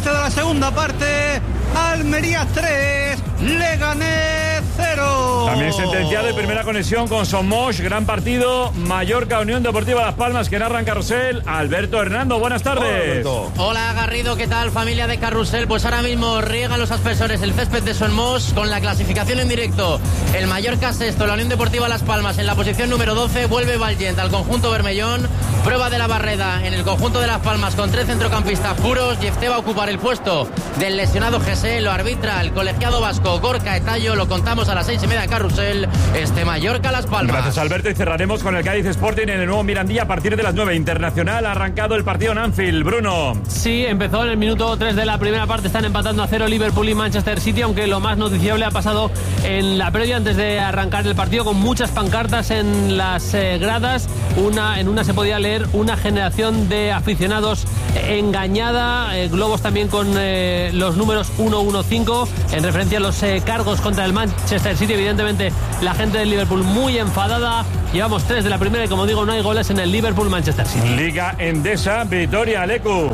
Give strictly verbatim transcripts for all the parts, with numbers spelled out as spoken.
trece de la segunda parte. Almería tres, Leganés cero. También sentenciado y primera conexión con Somos, gran partido. Mallorca, Unión Deportiva Las Palmas, que narra en Carrusel. Alberto Hernando, buenas tardes. Hola, Hola Garrido, ¿qué tal familia de Carrusel? Pues ahora mismo riegan los aspersores el césped de Somos con la clasificación en directo. El Mallorca sexto, la Unión Deportiva Las Palmas en la posición número doce. Vuelve Valiente al conjunto bermellón. Prueba de la Barreda en el conjunto de Las Palmas con tres centrocampistas puros. Jefté va a ocupar el puesto del lesionado Gesé. Lo arbitra el colegiado vasco Gorka Etayo. Lo contamos a las seis y media en Carrusel. Este Mallorca Las Palmas. Gracias, Alberto, y cerraremos con el Cádiz Sporting en el nuevo Mirandilla a partir de las nueve. Internacional ha arrancado el partido en Anfield. Bruno. Sí, empezó en el minuto tres de la primera parte. Están empatando a cero Liverpool y Manchester City, aunque lo más noticiable ha pasado en la previa antes de arrancar el partido, con muchas pancartas en las eh, gradas. Una, en una se podía leer: una generación de aficionados engañada. Eh, globos también con eh, los números uno uno cinco en referencia a los eh, cargos contra el Manchester City. Evidentemente la gente del Liverpool muy enfadada. Llevamos tres de la primera y, como digo, no hay goles en el Liverpool-Manchester City. Liga Endesa, Vitoria, Lecu.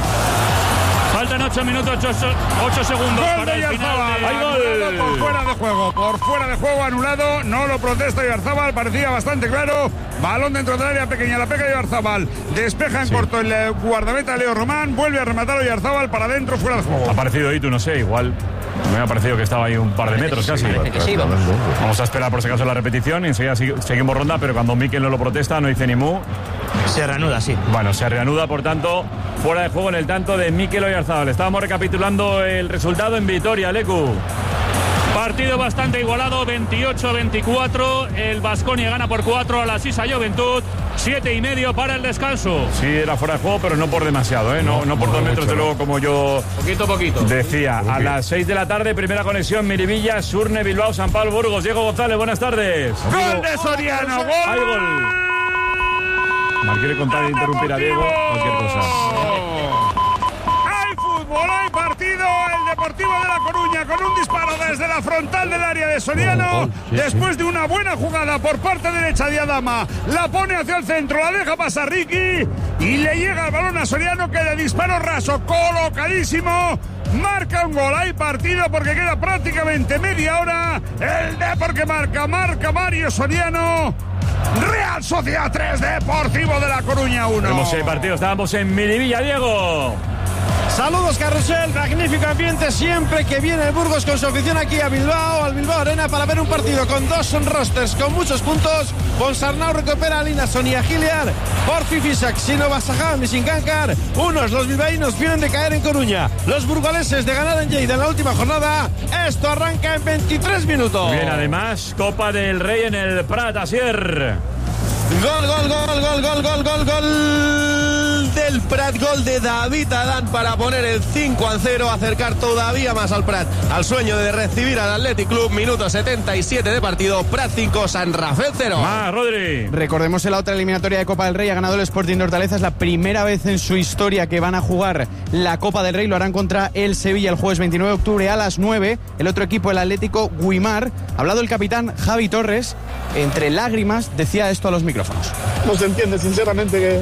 Faltan ocho minutos, ocho segundos gol para de el final. De... ¡Hay gol! Por fuera de juego, por fuera de juego, anulado. No lo protesta Oyarzábal, parecía bastante claro. Balón dentro del área pequeña, la pega de Oyarzábal. Despeja en sí. corto el guardameta Leo Román. Vuelve a rematar Oyarzábal para adentro, fuera de juego. Ha parecido Itu, no sé, igual. Me ha parecido que estaba ahí un par de metros casi. Sí, vamos. vamos a esperar por si acaso la repetición. Enseguida seguimos ronda, pero cuando Mikel no lo protesta, no dice ni mu. Se reanuda, sí. Bueno, se reanuda, por tanto, fuera de juego en el tanto de Mikel Oyarzábal. Estábamos recapitulando el resultado en Vitoria, Lecu. Partido bastante igualado, veintiocho a veinticuatro. El Baskonia gana por cuatro a la Sisa Juventud. Siete y medio para el descanso. Sí, era fuera de juego, pero no por demasiado, ¿eh? No, no, no por dos metros, de luego, como yo poquito, poquito. decía. A las seis de la tarde, primera conexión, Miribilla, Surne, Bilbao, San Pablo, Burgos. Diego González, buenas tardes. ¡Gol de Soriano! ¡Gol! ¡Hay gol! Mal quiere contar e interrumpir a Diego, cualquier cosa. ¡Hay fútbol, hay partido! El Deportivo de La Coruña con un disparo desde la frontal del área de Soriano. Después de una buena jugada por parte derecha de Adama, la pone hacia el centro, la deja pasar Ricky y le llega el balón a Soriano, que de disparo raso, colocadísimo, marca un gol. Hay partido porque queda prácticamente media hora. El Depor que marca, marca Mario Soriano. Real Sociedad tres, Deportivo de La Coruña uno. Tenemos el partido, estábamos en Miribilla, Diego. Saludos, Carrusel, magnífico ambiente siempre que viene el Burgos con su afición aquí a Bilbao, al Bilbao Arena, para ver un partido con dos rosters con muchos puntos. Ponsarnau recupera a Lina, Sonia Giliar, Porfi Fisac, Sino Basajam y Sincankar. Unos, los bilbaínos, vienen de caer en Coruña, los burgaleses de ganar en Lleida en la última jornada. Esto arranca en veintitrés minutos. Bien, además, Copa del Rey en el Prat, Asier. Gol, gol, gol, gol, gol, gol, gol, gol del Prat, gol de David Adán para poner el cinco a cero, acercar todavía más al Prat al sueño de recibir al Athletic Club. Minuto setenta y siete de partido, Prat cinco, San Rafael cero. Más, Rodri. Recordemos en la otra eliminatoria de Copa del Rey ha ganado el Sporting de Hortaleza. Es la primera vez en su historia que van a jugar la Copa del Rey. Lo harán contra el Sevilla el jueves veintinueve de octubre a las nueve. El otro equipo, el Atlético Guimar. Ha hablado el capitán Javi Torres. Entre lágrimas decía esto a los micrófonos. No se entiende, sinceramente, que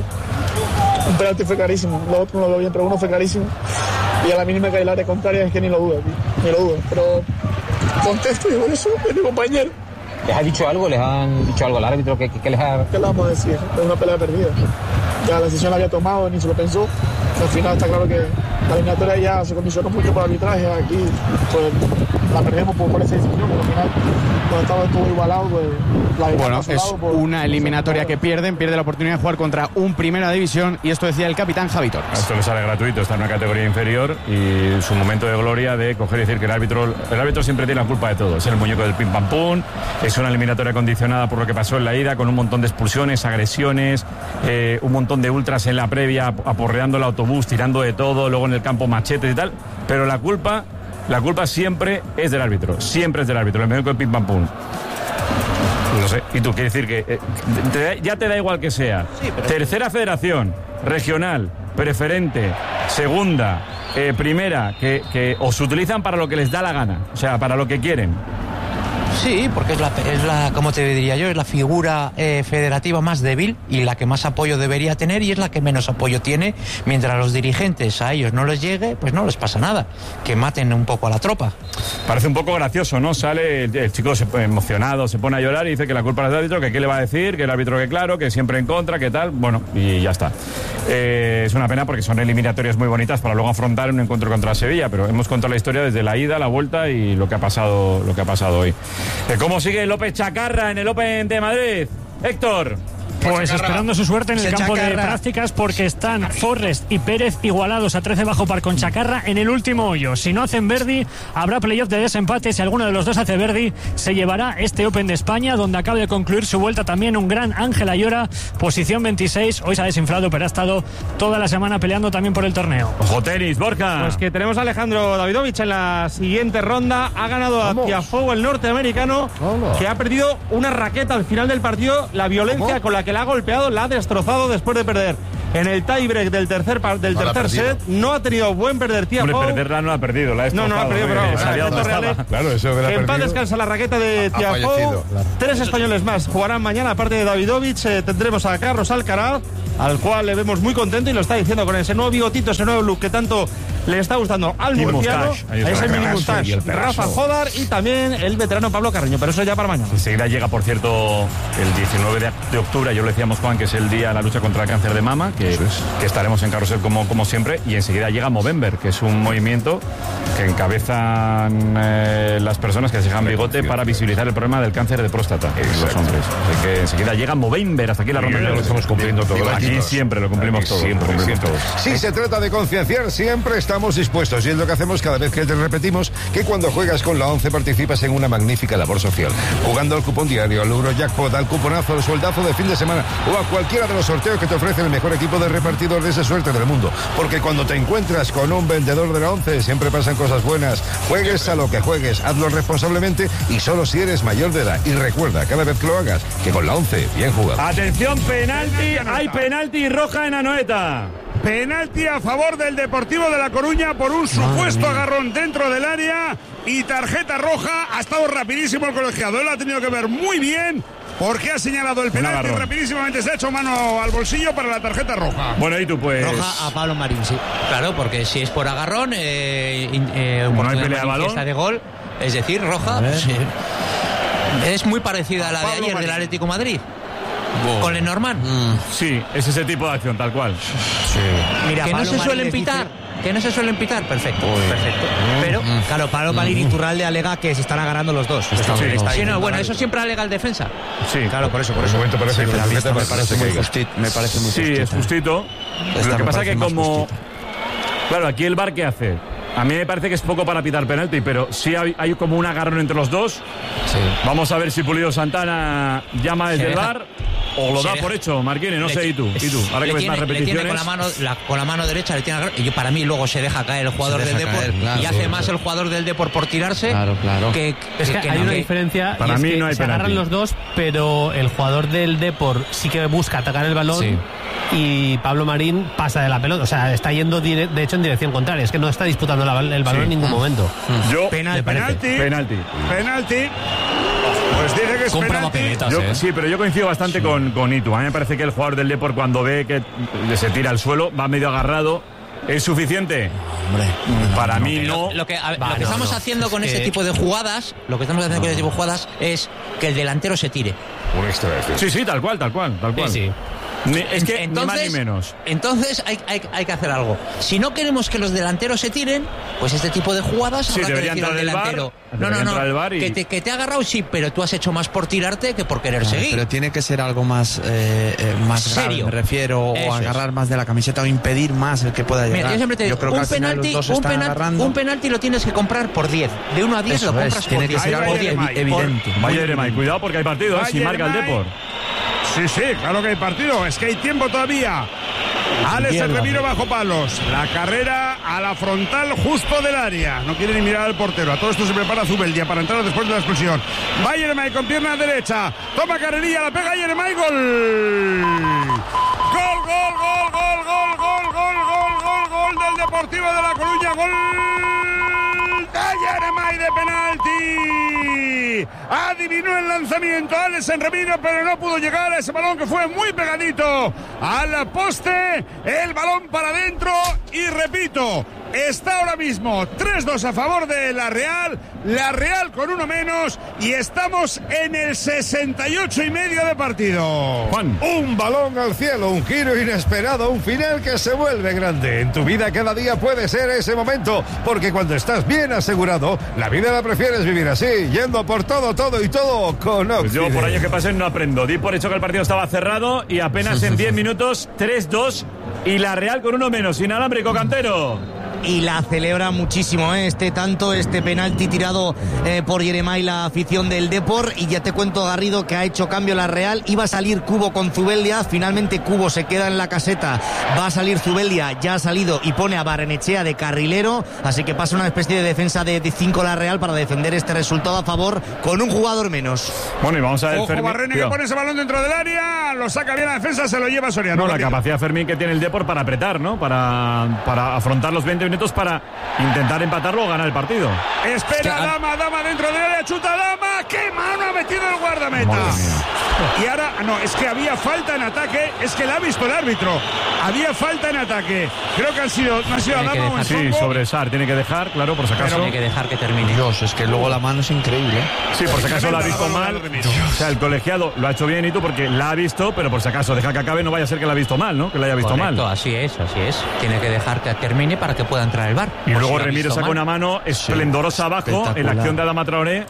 un penalti fue carísimo. Lo otro no lo veo bien, pero uno fue carísimo. Y a la mínima que hay el área contraria es que ni lo dudo, tío. Ni lo dudo. Pero contesto y por eso es mi compañero. ¿Les ha dicho algo? ¿Les han dicho algo al árbitro? ¿Qué, qué, qué les ha...? ¿Qué le vamos a decir? Es una pelea perdida. Ya la decisión la había tomado, ni se lo pensó. Al final está claro que la eliminatoria ya se condicionó mucho por arbitraje. Aquí pues la perdemos por, por esa decisión, pero al final cuando estaba todo igualado, pues la bueno, es lado, por, una eliminatoria que pierden, pierde la oportunidad de jugar contra un Primera División, y esto decía el capitán Javi Torres. Esto le sale gratuito, está en una categoría inferior y su momento de gloria de coger y decir que el árbitro el árbitro siempre tiene la culpa de todo. Es el muñeco del pim pam pum, es una eliminatoria condicionada por lo que pasó en la ida, con un montón de expulsiones, agresiones, eh, un montón de ultras en la previa aporreando el autobús, tirando de todo, luego en el campo machetes y tal, pero la culpa la culpa siempre es del árbitro, siempre es del árbitro, el muñeco del pim pam pum. No sé, y tú, quiere decir que eh, te, ya te da igual que sea sí, pero... tercera federación, regional, preferente, segunda, eh, primera, que, que os utilizan para lo que les da la gana, o sea, para lo que quieren. Sí, porque es la, es la, como te diría yo, es la figura eh, federativa más débil y la que más apoyo debería tener, y es la que menos apoyo tiene. Mientras los dirigentes a ellos no les llegue, pues no les pasa nada, que maten un poco a la tropa. Parece un poco gracioso, ¿no? Sale el, el chico se, emocionado, se pone a llorar y dice que la culpa es del árbitro, que qué le va a decir, que el árbitro que claro, que siempre en contra, que tal, bueno, y ya está. Eh, es una pena porque son eliminatorias muy bonitas para luego afrontar un encuentro contra Sevilla, pero hemos contado la historia desde la ida, la vuelta y lo que ha pasado, lo que ha pasado hoy. Eh, ¿Cómo sigue López Chacarra en el Open de Madrid? Héctor. Pues esperando su suerte en el campo de prácticas, porque están Forrest y Pérez igualados a trece bajo par con Chacarra en el último hoyo. Si no hacen birdie, habrá playoff de desempate. Si alguno de los dos hace birdie, se llevará este Open de España, donde acaba de concluir su vuelta también un gran Ángel Ayora, posición veintiséis. Hoy se ha desinflado, pero ha estado toda la semana peleando también por el torneo. Ojo tenis, Borja. Pues que tenemos a Alejandro Davidovich en la siguiente ronda. Ha ganado a Tiafoe, el norteamericano, Hola. que ha perdido una raqueta al final del partido. La violencia ¿Cómo? con la que la ha golpeado, la ha destrozado después de perder en el tiebreak del tercer del no tercer set. No ha tenido buen perder Tiafoe. Hombre, perderla no la ha perdido, la ha destrozado. No, no la ha perdido, pero sabía dónde estaba. Claro, eso que en paz descansa la raqueta de Tiafoe. Claro. Tres españoles más jugarán mañana, aparte de Davidovich. Eh, tendremos a Carlos Alcaraz, al cual le vemos muy contento y lo está diciendo con ese nuevo bigotito, ese nuevo look que tanto le está gustando al murciano. Ese mini mustache. Rafa Jodar y también el veterano Pablo Carreño, pero eso ya para mañana. Enseguida llega, por cierto, el diecinueve de octubre, yo lo decíamos, Juan, que es el día de la lucha contra el cáncer de mama, que, es. que estaremos en Carrusel como, como siempre, y enseguida llega Movember, que es un movimiento que encabezan eh, las personas que se dejan bigote para visibilizar el problema del cáncer de próstata en los hombres. Así que enseguida llega Movember, hasta aquí la ronda. Lo estamos cumpliendo todo. Aquí siempre lo cumplimos todo. Siempre, lo cumplimos siempre. todos. Si se trata de concienciar, siempre estamos dispuestos, y es lo que hacemos cada vez que te repetimos que cuando juegas con la ONCE participas en una magnífica labor social, jugando al cupón diario, al Eurojackpot, al cuponazo, al sueldazo de fin de semana o a cualquiera de los sorteos que te ofrece el mejor equipo de repartidores de suerte del mundo, porque cuando te encuentras con un vendedor de la ONCE siempre pasan cosas buenas. Juegues a lo que juegues, hazlo responsablemente y solo si eres mayor de edad, y recuerda cada vez que lo hagas que con la ONCE bien jugado. Atención, penalti, hay penalti roja en Anoeta. Penalti a favor del Deportivo de La Coruña por un supuesto agarrón dentro del área y tarjeta roja. Ha estado rapidísimo el colegiado, él ha tenido que ver muy bien porque ha señalado el penalti, rapidísimamente se ha hecho mano al bolsillo para la tarjeta roja. Bueno, y tú pues... Roja a Pablo Marín, sí. Claro, porque si es por agarrón, eh, eh, no hay pelea de balón de gol, es decir, roja, pues, eh, es muy parecida a la de Pablo ayer Marín. Del Atlético de Madrid. Wow. Con Lenormand. Mm. Sí, es ese tipo de acción, tal cual. Sí. Mira, que no se suelen pitar. Que no se suelen pitar, perfecto. Uy. Perfecto. Pero, mm. claro, Pablo Marín y Iturralde alega que se están agarrando los dos. Sí, sí, no, bueno, eso siempre alega el defensa. Sí, claro, por eso, por eso. Momento parece sí, que la vista me parece muy justito. Me parece muy Sí, justita. es justito. Esta lo que pasa es que como... Justita. Claro, aquí el V A R, ¿qué hace? A mí me parece que es poco para pitar penalti, pero sí hay, hay como un agarrón entre los dos. Sí. Vamos a ver si Pulido Santana llama desde el V A R o lo da deja. por hecho, Marquini, no le sé, ¿y tú? ¿Y tú? Ahora que ves más repeticiones. Le tiene con la mano, la, con la mano derecha, le tiene agarrón, y yo, para mí luego se deja caer el jugador del Depor, claro, y hace sí, más claro. el jugador del Depor por tirarse. Claro, claro. Que, es que, que, que hay no, una que, diferencia, para y mí es que no hay se penalti. Agarran los dos, pero el jugador del Depor sí que busca atacar el balón. Sí. Y Pablo Marín pasa de la pelota, o sea, está yendo dire- de hecho en dirección contraria, es que no está disputando la, el balón sí. en ningún momento. Yo, penalti, penalti, penalti, penalti. Pues dice que es Compra penalti. Penetas, yo, eh. Sí, pero yo coincido bastante sí. con, con Itu. A mí me parece que el jugador del Depor, cuando ve que se tira al suelo, va medio agarrado. ¿Es suficiente? Hombre, para no, mí no. Lo, lo que, a, Va, lo que no, estamos no. haciendo con es este que... tipo de jugadas, lo que estamos haciendo no. con este tipo de jugadas es que el delantero se tire. Un extra de Sí, sí, tal cual, tal cual, tal cual. Sí, sí. Ni, es que entonces, ni más ni menos. Entonces hay, hay, hay que hacer algo. Si no queremos que los delanteros se tiren, pues este tipo de jugadas sí, habrá que decir al delantero. Bar, no, no, no. Y... Que, te, que te ha agarrado, sí, pero tú has hecho más por tirarte que por querer no, seguir. Pero tiene que ser algo más, eh, eh, más grave, me refiero, Eso o agarrar es. más de la camiseta o impedir más el que pueda llegar. Mira, yo siempre te digo, yo creo un, que al penalti, final los dos un, penalti, agarrando. un penalti lo tienes que comprar por diez. De uno a diez lo compras es, tiene por diez. que ser algo evidente. Vaya Eremay, cuidado porque hay partido, ¿eh? Si marca el Depor. Sí, sí, claro que hay partido, es que hay tiempo todavía. Alex El Remiro bajo palos. La carrera a la frontal justo del área. No quiere ni mirar al portero. A todo esto se prepara Zubeldia para entrar después de la expulsión. Va Yeremay con pierna derecha. Toma carrerilla, la pega Yeremay. Gol. Gol, gol, gol, gol, gol, gol, gol, gol, gol, gol del Deportivo de La Coruña. Gol de Jeremai de penalti. Adivinó el lanzamiento Alex Remiro, pero no pudo llegar a ese balón que fue muy pegadito al poste. El balón para adentro y repito, está ahora mismo tres dos a favor de la Real, la Real con uno menos y estamos en el sesenta y ocho y medio de partido. Juan. Un balón al cielo, un giro inesperado, un final que se vuelve grande. En tu vida cada día puede ser ese momento, porque cuando estás bien asegurado, la vida la prefieres vivir así, yendo por todo, todo y todo con Occident. Pues yo por años que pasen no aprendo. Di por hecho que el partido estaba cerrado y apenas en diez minutos tres dos y la Real con uno menos. Inalámbrico, Cantero. Y la celebra muchísimo, ¿eh? este tanto, este penalti tirado eh, por Jeremai, la afición del Depor. Y ya te cuento, Garrido, que ha hecho cambio la Real. Iba a salir Cubo con Zubeldia, finalmente Cubo se queda en la caseta, va a salir Zubeldia, ya ha salido y pone a Barrenechea de carrilero, así que pasa una especie de defensa de cinco la Real para defender este resultado a favor con un jugador menos. Bueno, y vamos a ver, Ojo, Fermín, Barrene que pone ese balón dentro del área, lo saca bien la defensa, se lo lleva Soriano. No, la capacidad, Fermín, que tiene el Depor para apretar, ¿no? Para, para afrontar los veinte minutos para intentar empatarlo o ganar el partido. Espera, es que, Dama, Dama dentro del área, chuta Dama, qué mano ha metido el guardameta. Y ahora, no, es que había falta en ataque, es que la ha visto el árbitro. Había falta en ataque. Creo que han sido, no ha sido a Dama o en Sí, sobre Sar, tiene que dejar, claro, por si acaso. Tiene que dejar que termine. Dios, es que luego la mano es increíble. Sí, por si acaso la ha visto mal. O sea, el colegiado lo ha hecho bien y tú porque la ha visto, pero por si acaso deja que acabe, no vaya a ser que la ha visto mal, ¿no? Que la haya visto Correcto, mal. Así es, así es. Tiene que dejar que termine para que pueda entrar el V A R. Y luego si Remiro saca mal. Una mano esplendorosa sí, abajo en la acción de Adama Traoré.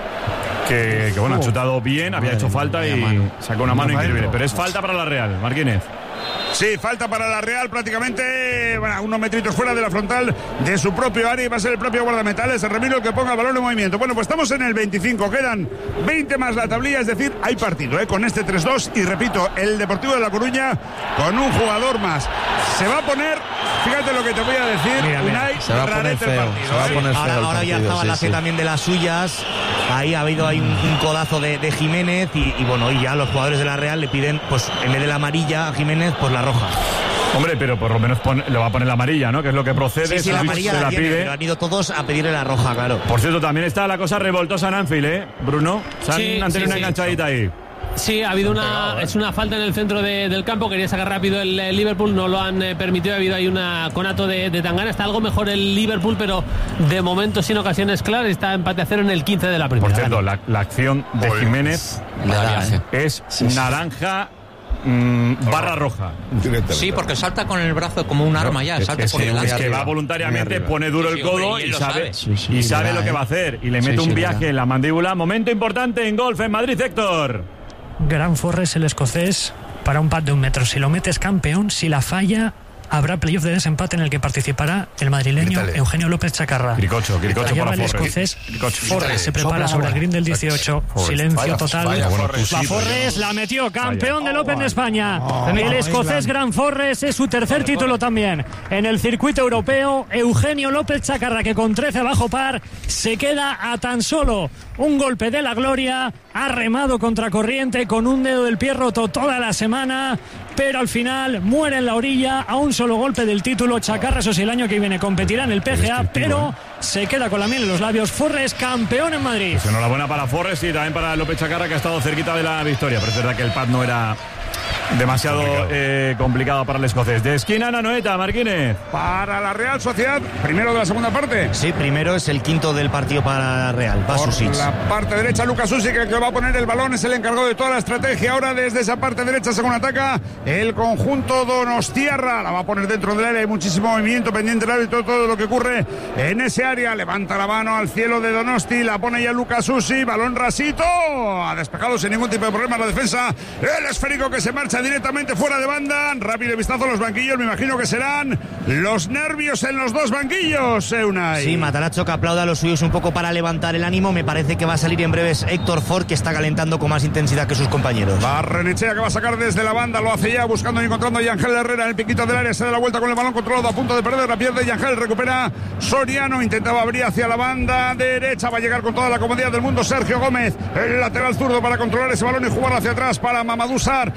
Que, que bueno, ha chutado bien, había hecho falta y mano. Sacó una mano increíble. Pero es falta para la Real, Marquínez. Sí, falta para la Real prácticamente, bueno, unos metritos fuera de la frontal de su propio área y va a ser el propio guardametales, el Remiro el que ponga el balón en movimiento. Bueno, pues estamos en el veinticinco, quedan veinte más la tablilla, es decir, hay partido, ¿eh? Con este tres dos y repito, el Deportivo de La Coruña con un jugador más. Se va a poner, fíjate lo que te voy a decir, mira, mira, Unai, se va a poner feo, partido, se va a poner feo ahora, el ahora ya estaba sí, la sí. también de las suyas, ahí ha habido ahí un, un codazo de, de Jiménez y, y bueno, y ya los jugadores de la Real le piden, pues en vez de la amarilla a Jiménez, pues la roja. Hombre, pero por lo menos pone, le va a poner la amarilla, ¿no? Que es lo que procede. Sí, sí, la amarilla se la, la tiene, pide. pero han ido todos a pedirle la roja, claro. Por cierto, también está la cosa revoltosa en Anfield, ¿eh, Bruno? Se han, sí, han tenido sí, una sí. enganchadita ahí. Sí, ha habido una, es una falta en el centro de, del campo, quería sacar rápido el, el Liverpool, no lo han eh, permitido, ha habido ahí una conato de, de Tangana, está algo mejor el Liverpool, pero de momento sin ocasiones claras, está empate a cero en el quince de la primera. Por cierto, la, la acción de Jiménez es sí, naranja mm, barra roja. Sí, porque salta con el brazo como un arma ya, salta es, por es, delante. es que va voluntariamente, pone duro el codo y sabe, sabe. Sí, sí, y sabe lo que va a hacer y le mete sí, un viaje sí, en la mandíbula. Momento importante en golf en Madrid, Héctor. Gran Forres, el escocés, para un pad de un metro. Si lo metes campeón, si la falla, habrá playoff de desempate en el que participará el madrileño Grítale. Eugenio López Chacarra. Quiricocho, Quiricocho para el Forres. escocés Forres se prepara sobre el green del dieciocho. Forres. Silencio vaya, total. Vaya, bueno, pues la Forres la metió, campeón vaya. del Open de España. Oh, el escocés Gran Forres es su tercer título también en el circuito europeo. Eugenio López Chacarra, que con trece bajo par se queda a tan solo un golpe de la gloria. Ha remado contracorriente con un dedo del pie roto toda la semana, pero al final muere en la orilla a un solo golpe del título. Chacarra, eso sí, el año que viene competirá en el P G A, pero se queda con la miel en los labios. Forres, campeón en Madrid. Pues enhorabuena para Forres y también para López Chacarra, que ha estado cerquita de la victoria, pero es verdad que el pad no era demasiado complicado, eh, complicado para el escocés. De esquina, Nanoeta, Marquínez. Para la Real Sociedad, primero de la segunda parte. Sí, primero es el quinto del partido para la Real. Va Por Susic. la parte derecha, Lucas Susic, el que va a poner el balón, es el encargado de toda la estrategia. Ahora desde esa parte derecha, según ataca el conjunto donostiarra. La va a poner dentro del área, hay muchísimo movimiento pendiente del árbitro, todo lo que ocurre en ese área. Levanta la mano al cielo de Donosti, la pone ya Lucas Susic, balón rasito. Ha despejado sin ningún tipo de problema la defensa. El esférico que se marcha directamente fuera de banda. Rápido vistazo a los banquillos, me imagino que serán los nervios en los dos banquillos, Unai. Sí, Mataracho, que aplauda a los suyos un poco para levantar el ánimo. Me parece que va a salir en breves Héctor Ford, que está calentando con más intensidad que sus compañeros. Barrenechea, que va a sacar desde la banda, lo hace ya buscando y encontrando a Yangel Herrera en el piquito del área. Se da la vuelta con el balón controlado, a punto de perder, la pierde Yangel, recupera Soriano, intentaba abrir hacia la banda derecha, va a llegar con toda la comodidad del mundo Sergio Gómez, el lateral zurdo, para controlar ese balón y jugar hacia atrás para Mamadou Sarr. Este que la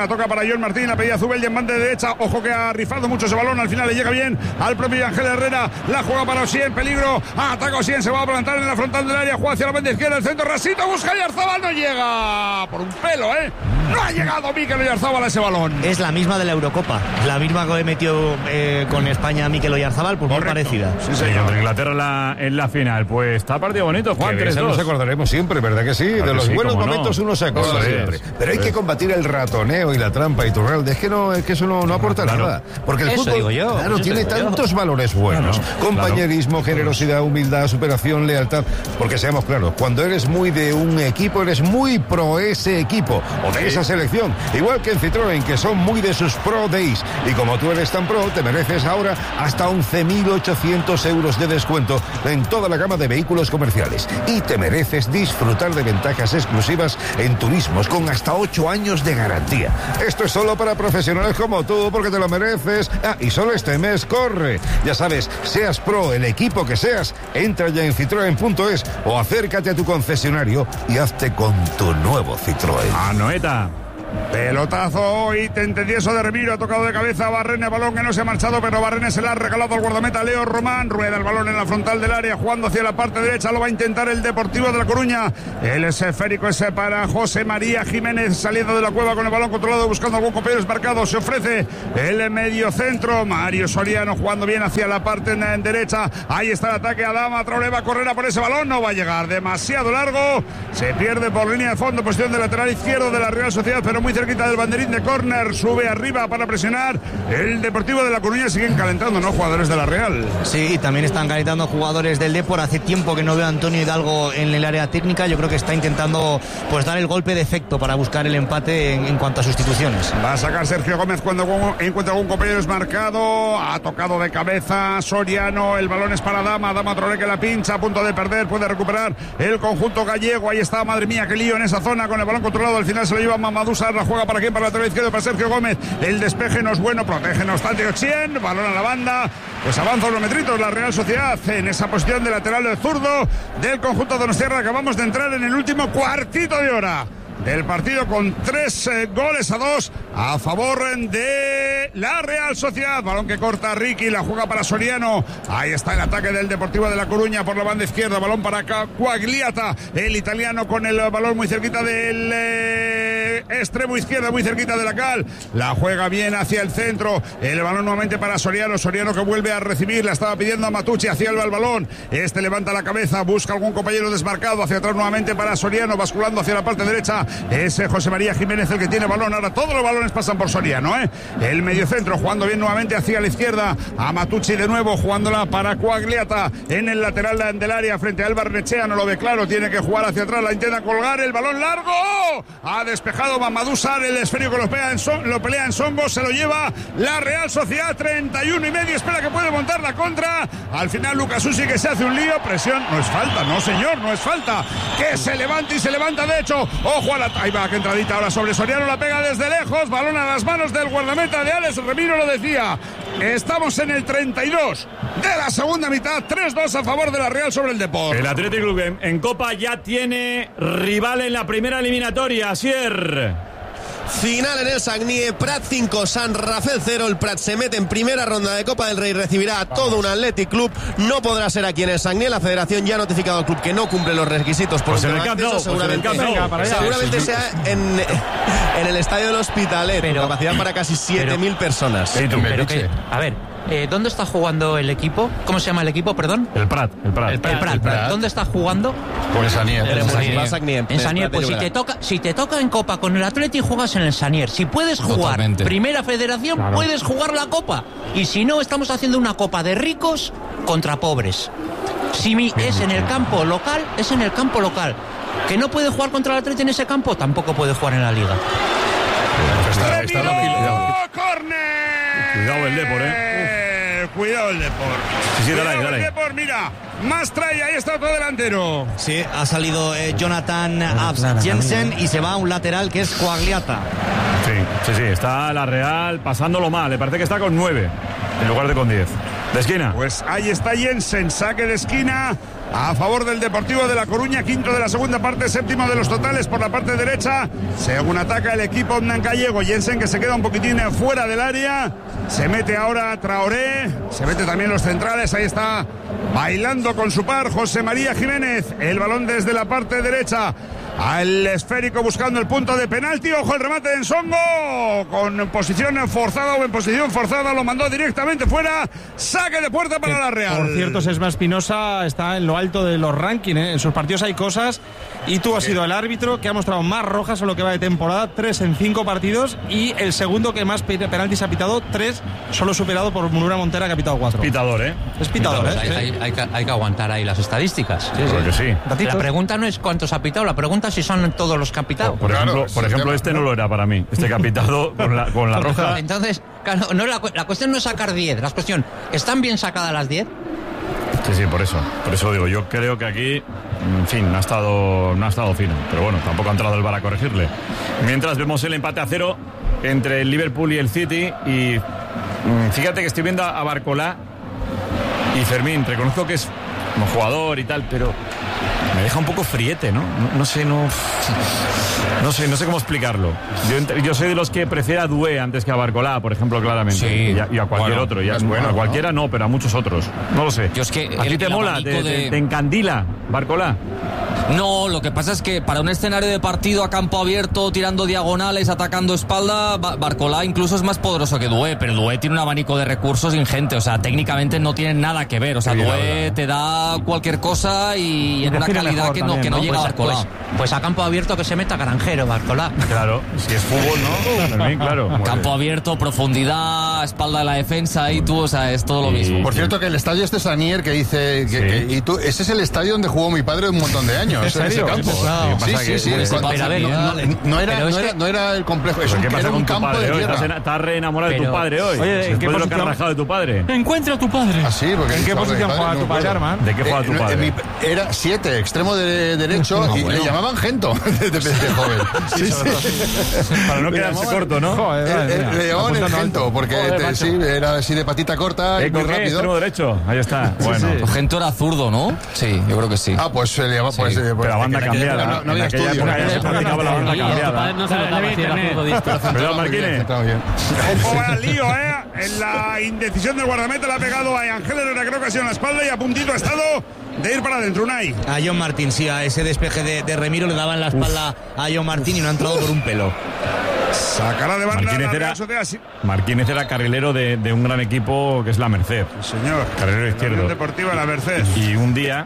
la toca para John Martín, la pedía Zubel y en banda de derecha. Ojo que ha rifado mucho ese balón, al final le llega bien al propio Ángel Herrera. La juega para Osien, peligro. Ataca Osien, se va a plantar en la frontal del área. Juega hacia la banda izquierda, el centro. Rasito busca a Oyarzabal, no llega. Por un pelo, ¿eh? No ha llegado Mikel Oyarzabal a ese balón. Es la misma de la Eurocopa, la misma que metió eh, con España Mikel Oyarzabal, pues muy parecida. Sí, señor. Contra Inglaterra en la, en la final. Pues está partido bonito, Juan. tres dos. Nos acordaremos siempre, ¿verdad que sí? Claro de los sí, buenos momentos no. uno se acuerda Eso siempre. es. Pero hay que combatir el ratoneo y la trampa y turralde. Es que no, es que eso no, no aporta claro. nada. Porque el Eso fútbol digo yo, claro, eso tiene digo yo. tantos valores buenos. Claro, Compañerismo, claro. generosidad, humildad, superación, lealtad. Porque seamos claros, cuando eres muy de un equipo, eres muy pro ese equipo o de esa selección. Igual que en Citroën, que son muy de sus Pro Days. Y como tú eres tan pro, te mereces ahora hasta once mil ochocientos euros de descuento en toda la gama de vehículos comerciales. Y te mereces disfrutar de ventajas exclusivas en turismos con hasta ocho años de garantía. Esto es solo para profesionales como tú, porque te lo mereces. Ah, y solo este mes corre. Ya sabes, seas pro, el equipo que seas, entra ya en citroen punto es o acércate a tu concesionario y hazte con tu nuevo Citroën. Anoeta. Pelotazo y tentendieso de Remiro, ha tocado de cabeza a Barrene, balón que no se ha marchado, pero Barrene se la ha regalado al guardameta Leo Román. Rueda el balón en la frontal del área, jugando hacia la parte derecha, lo va a intentar el Deportivo de La Coruña. El esférico ese para José María Jiménez, saliendo de la cueva con el balón controlado, buscando algún compañero desmarcado. Se ofrece el medio centro, Mario Soriano jugando bien hacia la parte en, en derecha. Ahí está el ataque, Adama Traoré va a correr a por ese balón, no va a llegar, demasiado largo, se pierde por línea de fondo, posición de lateral izquierdo de la Real Sociedad, pero muy cerquita del banderín de córner, sube arriba para presionar el Deportivo de La Coruña. Siguen calentando, ¿no?, jugadores de la Real. Sí, también están calentando jugadores del Depor. Hace tiempo que no veo a Antonio Hidalgo en el área técnica. Yo creo que está intentando pues dar el golpe de efecto para buscar el empate en, en cuanto a sustituciones. Va a sacar Sergio Gómez cuando encuentra algún compañero desmarcado. Ha tocado de cabeza Soriano, el balón es para Dama, Dama Traoré que la pincha, a punto de perder, puede recuperar el conjunto gallego. Ahí está, madre mía, qué lío en esa zona con el balón controlado. Al final se lo lleva Mamadou Sarr, la juega para quién, para la lateral izquierdo, para Sergio Gómez. El despeje no es bueno, protege no obstante Ochien, balón a la banda, pues avanza unos metritos la Real Sociedad en esa posición de lateral del zurdo del conjunto donostiarra. Acabamos de entrar en el último cuartito de hora del partido con tres eh, goles a dos a favor de la Real Sociedad. Balón que corta Ricky, la juega para Soriano. Ahí está el ataque del Deportivo de La Coruña por la banda izquierda. Balón para Quagliata, el italiano, con el balón muy cerquita del eh, extremo izquierdo, muy cerquita de la cal. La juega bien hacia el centro. El balón nuevamente para Soriano. Soriano que vuelve a recibir. La estaba pidiendo a Matucci. Hacia el balón. Este levanta la cabeza. Busca algún compañero desmarcado. Hacia atrás nuevamente para Soriano. Basculando hacia la parte derecha. Ese José María Jiménez el que tiene balón. Ahora todos los balones pasan por Soriano, ¿eh? El mediocentro jugando bien nuevamente hacia la izquierda. A Matucci de nuevo jugándola para Quagliata en el lateral del área frente a Álvaro Nechea. No lo ve claro. Tiene que jugar hacia atrás. La intenta colgar. El balón largo. Ha despejado Mamadou Sarr. El esférico lo, pega en son, lo pelea en Songo. Se lo lleva la Real Sociedad. treinta y uno y medio. Espera que puede montar la contra. Al final Lucas Usi que se hace un lío. Presión. No es falta. No, señor. No es falta. Que se levanta y se levanta de hecho. Ojo a la... Ahí va, que entradita ahora sobre Soriano. La pega desde lejos. Balón a las manos del guardameta de Alex Remiro. Lo decía. Estamos en el treinta y dos de la segunda mitad. tres dos a favor de la Real sobre el Depor. El Athletic Club en, en Copa ya tiene rival en la primera eliminatoria. Asier. Final en el Sagnie, Prat cinco, San Rafael cero. El Prat se mete en primera ronda de Copa del Rey, recibirá a todo un Athletic Club. No podrá ser aquí en el Sagnie. La federación ya ha notificado al club que no cumple los requisitos por pues un en tema el de acceso. Camp Nou, seguramente, pues en el Camp Nou. seguramente sí, sí. sea en, en el estadio del Hospitalet, pero, con capacidad para casi siete mil personas. Pero, pero que, a ver, eh, ¿dónde está jugando el equipo? ¿Cómo se llama el equipo, perdón? El Prat, el Prat. El Prat, el Prat. El Prat. ¿Dónde está jugando? Por el Sanier. En Sanier. En Sanier, pues si te toca, si te toca en Copa con el Athletic, juegas en el Sanier. Si puedes jugar Totalmente. Primera Federación, Claro. puedes jugar la Copa. Y si no, estamos haciendo una Copa de ricos contra pobres. Si mi, es en el campo local, es en el campo local. Que no puede jugar contra el Athletic en ese campo, tampoco puede jugar en la Liga. Está, está la cuidado. ¡Córner! Cuidado el Depor, eh. Uf. Cuidado el Depor. Sí, sí, dale, Cuidado dale. el Depor, mira. Más trae, ahí está otro delantero. Sí, ha salido eh, Jonathan Abs Jensen y se va a un lateral que es Quagliata. Sí, sí, sí, está la Real pasándolo mal. Le parece que está con nueve en lugar de con diez. ¿De esquina? Pues ahí está Jensen, saque de esquina a favor del Deportivo de La Coruña, quinto de la segunda parte, séptimo de los totales por la parte derecha, según ataca el equipo gallego. Jensen, que se queda un poquitín fuera del área, se mete ahora Traoré, se mete también los centrales, ahí está bailando con su par José María Jiménez, el balón desde la parte derecha al esférico buscando el punto de penalti. Ojo el remate de Nsongo, con posición forzada o en posición forzada, lo mandó directamente fuera. Saque de puerta para que, la Real. Por cierto, Sesma Espinosa está en lo alto de los rankings, ¿eh? En sus partidos hay cosas, y tú has sido el árbitro que ha mostrado más rojas en lo que va de temporada, tres en cinco partidos, y el segundo que más penaltis ha pitado, tres, solo superado por Munura Montera, que ha pitado cuatro. Pitador, ¿eh? Es pitador, pitador, ¿eh? Hay, hay, hay, que, hay que aguantar ahí las estadísticas. Sí, sí. Que sí. La pregunta no es cuántos ha pitado, la pregunta es si son todos los que han pitado. Por ejemplo, claro, por ejemplo este no lo era para mí, este que ha pitado con la, con la roja. Entonces, claro, no, la, la cuestión no es sacar diez, la cuestión, ¿están bien sacadas las diez? Sí, sí, por eso. Por eso digo, yo creo que aquí, en fin, no ha estado, no ha estado fino. Pero bueno, tampoco ha entrado el V A R a corregirle. Mientras vemos el empate a cero entre el Liverpool y el City. Y fíjate que estoy viendo a Barcolá y Fermín. Reconozco que es como jugador y tal, pero me deja un poco friete, ¿no? No, no sé, no... No sé, no sé cómo explicarlo. Yo, yo soy de los que prefiero a Doué antes que a Barcolá, por ejemplo, claramente. Sí. Y, a, y a cualquier bueno, otro. Y a, bueno, a cualquiera no, pero a muchos otros. No lo sé. Yo es que ¿A ti te mola? ¿Te, de... te, te encandila Barcolá? No, lo que pasa es que para un escenario de partido a campo abierto, tirando diagonales, atacando espalda, Barcolá incluso es más poderoso que Doué, pero Doué tiene un abanico de recursos ingente, o sea, técnicamente no tienen nada que ver, o sea, Doué te da cualquier cosa y en una calidad que no, que no, no llega a Barcolá. Pues, pues a campo abierto que se meta Granjero, Barcolá. Claro, si es fútbol, ¿no? También, claro. Campo abierto, profundidad, espalda de la defensa y tú, o sea, es todo lo mismo. Por cierto, que el estadio este Sanier que dice que, sí. que y tú, ese es el estadio donde jugó mi padre un montón de años. ¿En serio? En ese campo. Sí, sí, sí. sí. Cuando, pero, no, no, no, era, no, es era, que... no era el complejo, es un, ¿qué pasa era con un tu campo padre de hoy? tierra. ¿Estás, estás re enamorado pero... de tu padre hoy? Oye, ¿en qué posición? posición? Lo que has rajado de tu padre. Encuentra a tu padre. Ah, sí, porque ¿En qué posición juega tu padre, Arman? ¿De qué juega tu padre? Eh, era siete, extremo de derecho, no, y bueno. le llamaban Gento desde de joven. Sí, sí. Para no quedarse corto, ¿no? Joder, eh, eh, le llamaban el Gento, porque Joder, te, sí, era así de patita corta y muy rápido. Extremo derecho, ahí está. Bueno. Sí, sí. Gento era zurdo, ¿no? Sí, yo creo que sí. Ah, pues se le llama, pues, sí. pues, pero la banda cambiada. No, no había estudio. Se practicaba la banda cambiada. No se lo daba así, era zurdo diestro. Perdón, Marquines. Ojo, vaya lío, ¿eh? En la indecisión del guardameta le ha pegado a Ángel Herrera, creo que ha sido en la espalda y a puntito ha estado de ir para adentro. Unai. A John Martín, sí, a ese despeje de, de Remiro le daban la espalda Uf. a John Martín y no ha entrado por un pelo. Sacará de banda Marquínez era, Marquínez era carrilero de, de un gran equipo que es la Merced. Señor. Carrilero izquierdo. Deportiva la Merced. Y un día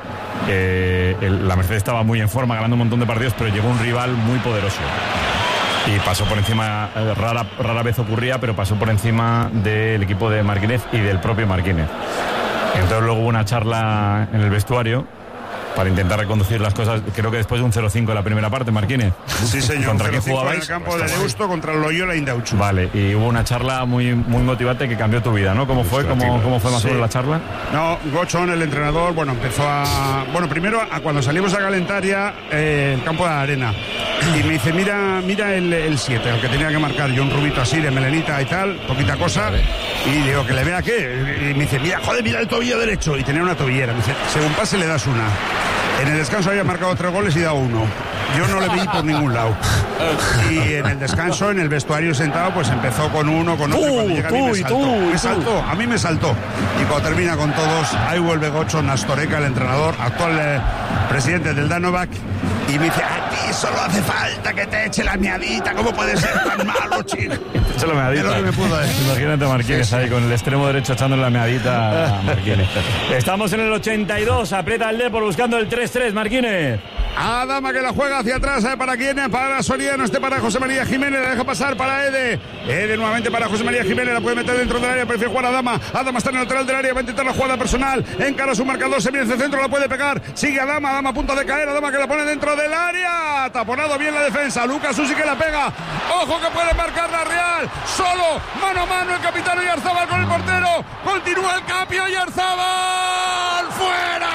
eh, el, la Merced estaba muy en forma, ganando un montón de partidos, pero llegó un rival muy poderoso. Y pasó por encima, eh, rara, rara vez ocurría, pero pasó por encima del equipo de Marquínez y del propio Marquínez. Entonces luego hubo una charla en el vestuario para intentar reconducir las cosas. Creo que después de un cero cinco en la primera parte, Marquínez. Sí, señor. ¿Contra quién jugabais? En el campo de Deusto contra el Loyola Indauchu. Vale, y hubo una charla muy, muy motivante que cambió tu vida, ¿no? ¿Cómo fue? ¿Cómo, cómo fue más o menos la charla? No, Gochón, el entrenador, bueno, empezó a... Bueno, primero, a cuando salimos a calentar ya eh, el campo de la arena. Y me dice, mira mira el siete, el que tenía que marcar yo, un rubito así, de melenita y tal, poquita cosa. Y digo, ¿que le vea qué? Y me dice, mira, joder, mira el tobillo derecho. Y tenía una tobillera. Me dice, según pase le das una. En el descanso había marcado tres goles y dado uno. Yo no le vi por ningún lado. Y en el descanso, en el vestuario sentado, pues empezó con uno, con otro. Tú, y llega, tú, a mí me y saltó, tú, me y saltó, tú. a mí me saltó. Y cuando termina con todos, ahí vuelve Gocho Nastoreca, el entrenador, actual eh, presidente del Danovac. Y me dice, a ti solo hace falta que te eche la meadita. ¿Cómo puede ser tan malo, chico? Echa la meadita. Es lo que me pudo decir. Imagínate a Marquínez sí, sí. ahí con el extremo derecho echándole la meadita a Marquínez. Estamos en el ochenta y dos, aprieta el Depor buscando el tres tres, Marquínez. Adama que la juega hacia atrás, ¿eh? ¿Para quién? Para Soriano, este para José María Jiménez, la deja pasar para Ede. Ede nuevamente para José María Jiménez, la puede meter dentro del área, prefiere jugar a Adama. Adama está en el lateral del área, va a intentar la jugada personal, encara su marcador, se viene hacia el centro, la puede pegar, sigue Adama, Adama a punto de caer, Adama que la pone dentro del área, taponado bien la defensa, Lucas Usi que la pega, ojo que puede marcar la Real, solo, mano a mano el capitán Oyarzabal con el portero, continúa el cambio, Oyarzabal, fuera.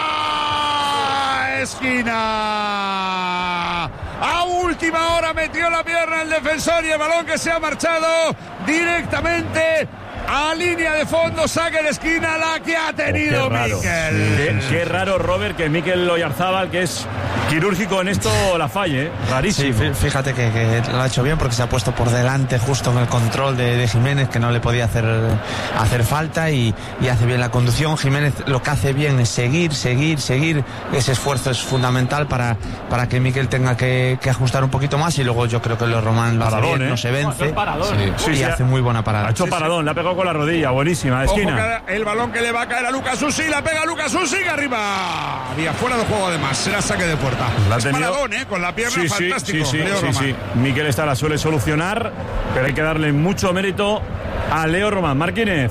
Esquina. A última hora metió la pierna el defensor y el balón que se ha marchado directamente a línea de fondo, saque de esquina, la que ha tenido oh, qué Mikel. Qué, qué raro, Robert, que Mikel Oyarzábal, que es quirúrgico en esto, la falle, ¿eh? Rarísimo. Sí, fíjate que, que lo ha hecho bien porque se ha puesto por delante justo en el control de, de Jiménez, que no le podía hacer, hacer falta, y, y hace bien la conducción. Jiménez lo que hace bien es seguir, seguir, seguir. Ese esfuerzo es fundamental para, para que Mikel tenga que, que ajustar un poquito más, y luego yo creo que lo Román lo hace bien, ¿eh? No se vence, sí. Sí, y sí, hace muy buena parada. Ha hecho paradón, la ha pegado con la rodilla, buenísima, de esquina. Ojo, el balón que le va a caer a Lucas Usyk, la pega Lucas Usyk arriba. Había fuera de juego además, será saque de puerta. La es tenido... paradón, ¿eh? Con la pierna, sí, fantástico. Sí, sí, sí, sí, sí. Mikel esta la suele solucionar, pero hay que darle mucho mérito a Leo Román. Marquínez.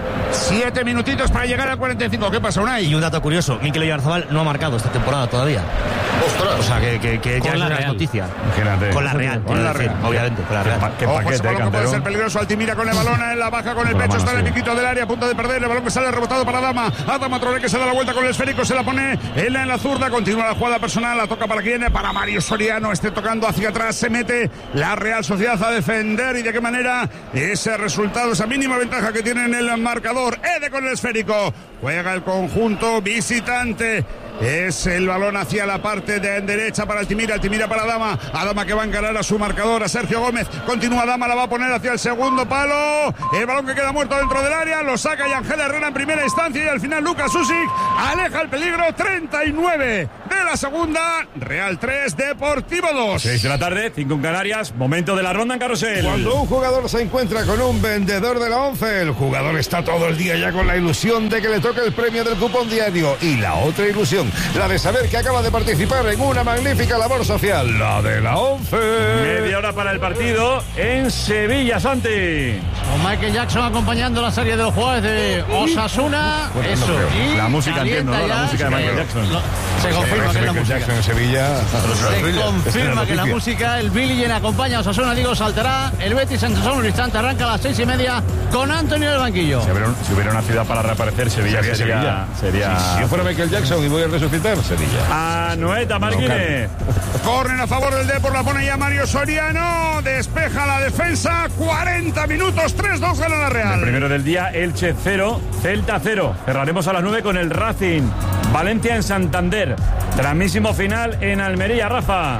Siete minutitos para llegar al cuarenta y cinco. ¿Qué pasa, Unai? Y un dato curioso, Mikel Oyarzábal no ha marcado esta temporada todavía. ¡Ostras! O sea, que, que, que ya es una noticia. Imagínate. Con la Real. Con la Real. Obviamente, con la Real. Qué, pa- qué Ojo, ese balón que puede ser peligroso. Altimira con el balón en la baja con el pecho. Está en el piquito del área, a punto de perder. El balón que sale rebotado para Adama. Adama Traoré, que se da la vuelta con el esférico. Se la pone él en la zurda. Continúa la jugada personal. La toca para quién? Para Mario Soriano. Esté tocando hacia atrás. Se mete la Real Sociedad a defender. Y de qué manera ese resultado, esa mínima ventaja que tiene en el marcador. Ede con el esférico. Juega el conjunto visitante. Es el balón hacia la parte de derecha para Altimira, Altimira para Adama, Adama que va a encarar a su marcador, a Sergio Gómez, continúa Adama, la va a poner hacia el segundo palo, el balón que queda muerto dentro del área, lo saca y Ángel Herrera en primera instancia, y al final Lucas Usyk aleja el peligro. Treinta y nueve de la segunda, Real tres, Deportivo dos. seis de la tarde, cinco en Canarias, momento de la ronda en carrusel. Cuando un jugador se encuentra con un vendedor de la once, el jugador está todo el día ya con la ilusión de que le toque el premio del cupón diario, y la otra ilusión, la de saber que acaba de participar en una magnífica labor social, la de la once. Media hora para el partido en Sevilla, Santi. Con Michael Jackson acompañando la serie de los jugadores de Osasuna. Bueno, eso. no y la música, entiendo, ¿no? La música de Michael Jackson. Lo, se confirma que es la música. Jackson en Sevilla. Se confirma que la música, el Billie Jean acompaña a Osasuna, digo, saltará el Betis en un instante, arranca a las seis y media con Antonio del banquillo. Si hubiera, si hubiera una ciudad para reaparecer, Sevilla sería... Sevilla. sería... Si yo fuera Michael Jackson y voy a resucitar, Sevilla. A Noeta, Marquínez. Corren a favor del Depor, la pone ya Mario Soriano, despeja la defensa, cuarenta minutos, tres dos gana la Real. El primero del día, Elche cero, Celta cero. Cerraremos a las nueve con el Racing, Valencia en Santander. Tramísimo final en Almería, Rafa.